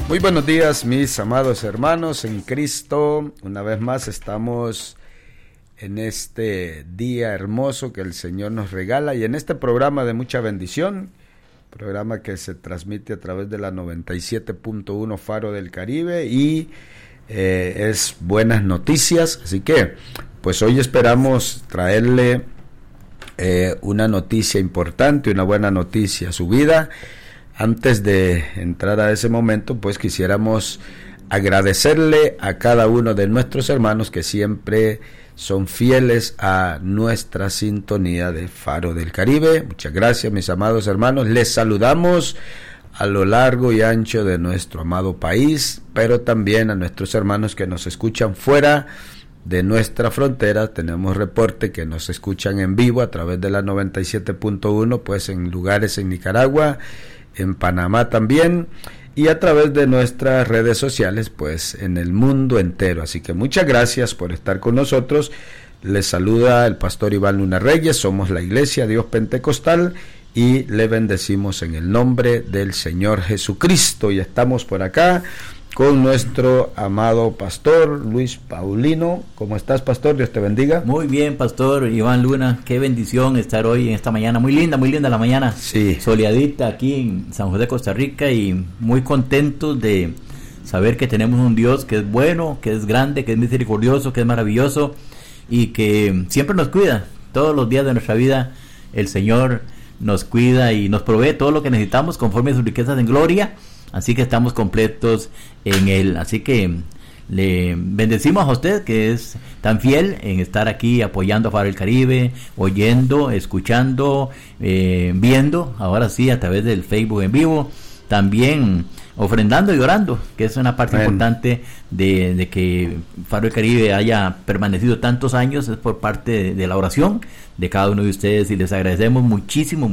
Muy buenos días, mis amados hermanos en Cristo. Una vez más estamos en este día hermoso que el Señor nos regala y en este programa de mucha bendición, programa que se transmite a través de la 97.1 Faro del Caribe y es buenas noticias. Así que pues hoy esperamos traerle una noticia importante, una buena noticia a su vida. Antes de entrar a ese momento, pues quisiéramos agradecerle a cada uno de nuestros hermanos que siempre son fieles a nuestra sintonía de Faro del Caribe. Muchas gracias, mis amados hermanos. Les saludamos a lo largo y ancho de nuestro amado país, pero también a nuestros hermanos que nos escuchan fuera de nuestra frontera. Tenemos reporte que nos escuchan en vivo a través de la 97.1, pues en lugares en Nicaragua, en Panamá también, y a través de nuestras redes sociales, pues en el mundo entero. Así que muchas gracias por estar con nosotros. Les saluda el pastor Iván Luna Reyes. Somos la Iglesia Dios Pentecostal y le bendecimos en el nombre del Señor Jesucristo. Y estamos por acá con nuestro amado pastor Luis Paulino. ¿Cómo estás, pastor? Dios te bendiga. Muy bien, pastor Iván Luna. Qué bendición estar hoy en esta mañana. Muy linda la mañana. Sí. Soleadita aquí en San José, Costa Rica, y muy contentos de saber que tenemos un Dios que es bueno, que es grande, que es misericordioso, que es maravilloso y que siempre nos cuida. Todos los días de nuestra vida el Señor nos cuida y nos provee todo lo que necesitamos conforme a sus riquezas en gloria. Así que estamos completos en Él. Así que le bendecimos a usted que es tan fiel en estar aquí apoyando a Faro del Caribe, oyendo, escuchando, viendo, ahora sí a través del Facebook en vivo, también ofrendando y orando, que es una parte importante de que Faro del Caribe haya permanecido tantos años, es por parte de la oración de cada uno de ustedes, y les agradecemos muchísimo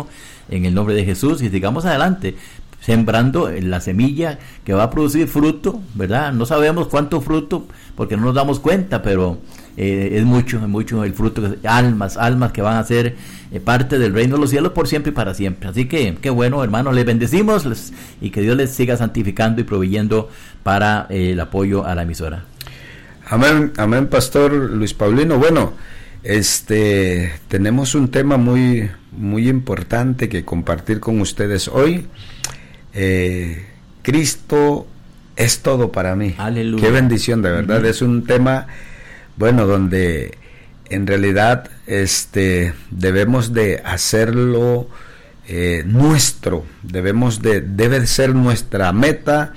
en el nombre de Jesús, y sigamos adelante sembrando la semilla que va a producir fruto, ¿verdad? No sabemos cuánto fruto porque no nos damos cuenta, pero es mucho el fruto, almas que van a ser parte del reino de los cielos por siempre y para siempre. Así que qué bueno, hermanos, les bendecimos y que Dios les siga santificando y proveyendo para el apoyo a la emisora. Amén, amén, pastor Luis Paulino. Bueno, tenemos un tema muy importante que compartir con ustedes hoy. Cristo es todo para mí. Aleluya. Qué bendición, de verdad. Es un tema, bueno, donde en realidad debemos de hacerlo nuestro. Debe ser nuestra meta